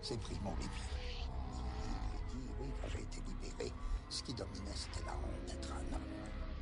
C'est Primo Levi. Il dit, oui, quand j'ai été libéré, ce qui dominait, c'était la honte.